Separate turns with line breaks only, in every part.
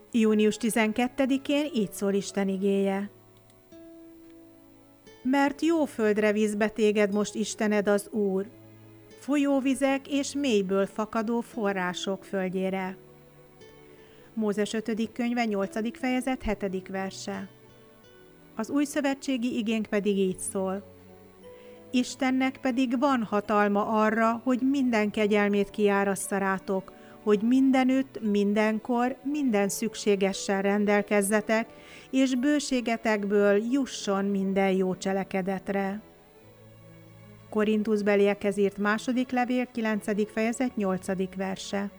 Június 12-én így szól Isten igéje. Mert jó földre vízbe téged most Istened az Úr, folyóvizek és mélyből fakadó források földjére. Mózes 5. könyve 8. fejezet 7. verse. Az újszövetségi igénk pedig így szól. Istennek pedig van hatalma arra, hogy minden kegyelmét kiárassza rátok, hogy mindenütt, mindenkor, minden szükségessel rendelkezzetek, és bőségetekből jusson minden jó cselekedetre. Korintusbeliekhez írt második levél, 9. fejezet, 8. verse.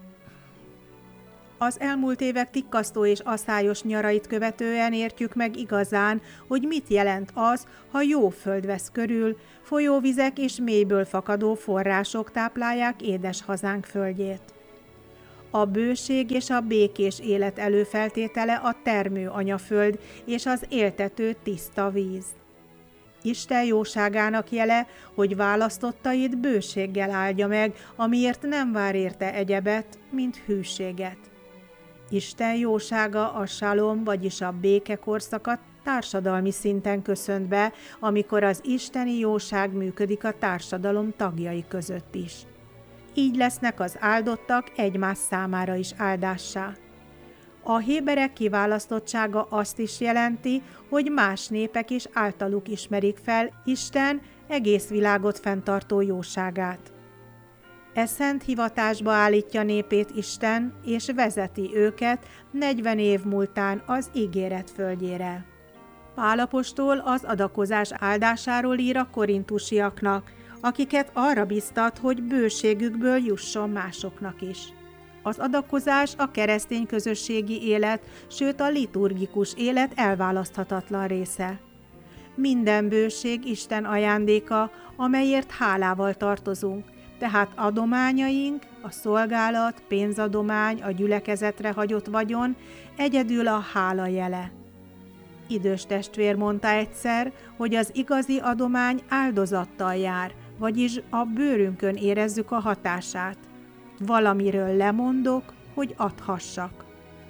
Az elmúlt évek tikkasztó és aszályos nyarait követően értjük meg igazán, hogy mit jelent az, ha jó föld vesz körül, folyóvizek és mélyből fakadó források táplálják édes hazánk földjét. A bőség és a békés élet előfeltétele a termő anyaföld és az éltető tiszta víz. Isten jóságának jele, hogy választottait bőséggel áldja meg, amiért nem vár érte egyebet, mint hűséget. Isten jósága a salom, vagyis a béke korszaka társadalmi szinten köszönt be, amikor az isteni jóság működik a társadalom tagjai között is. Így lesznek az áldottak egymás számára is áldássá. A héberek kiválasztottsága azt is jelenti, hogy más népek is általuk ismerik fel Isten egész világot fenntartó jóságát. E szent hivatásba állítja népét Isten, és vezeti őket 40 év múltán az ígéret földjére. Pál apostol az adakozás áldásáról ír a korintusiaknak, akiket arra biztat, hogy bőségükből jusson másoknak is. Az adakozás a keresztény közösségi élet, sőt a liturgikus élet elválaszthatatlan része. Minden bőség Isten ajándéka, amelyért hálával tartozunk, tehát adományaink, a szolgálat, pénzadomány, a gyülekezetre hagyott vagyon egyedül a hála jele. Idős testvér mondta egyszer, hogy az igazi adomány áldozattal jár, vagyis a bőrünkön érezzük a hatását. Valamiről lemondok, hogy adhassak.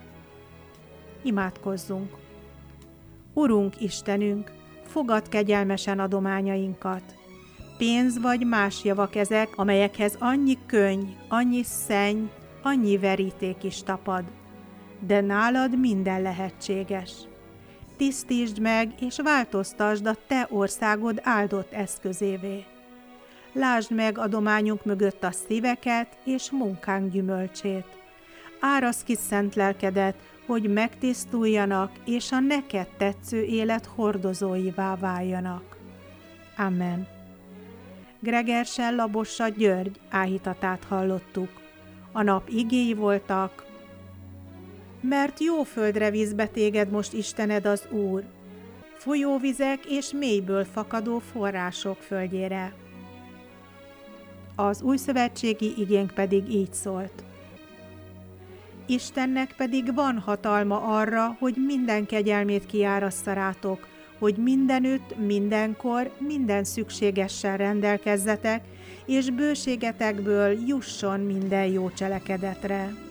Imádkozzunk! Urunk Istenünk, fogadd kegyelmesen adományainkat. Pénz vagy más javak ezek, amelyekhez annyi könny, annyi szenny, annyi veríték is tapad. De nálad minden lehetséges. Tisztítsd meg, és változtasd a te országod áldott eszközévé. Lásd meg adományunk mögött a szíveket és munkánk gyümölcsét. Áraszd ki szent lelkedet, hogy megtisztuljanak, és a neked tetsző élet hordozóivá váljanak. Amen. Gregersen Labossa György áhítatát hallottuk. A nap igéi voltak: mert jó földre vízbe téged most Istened az Úr, folyóvizek és mélyből fakadó források földjére. Az újszövetségi igénk pedig így szólt. Istennek pedig van hatalma arra, hogy minden kegyelmét kiárassza rátok, hogy mindenütt, mindenkor, minden szükségessel rendelkezzetek, és bőségetekből jusson minden jó cselekedetre.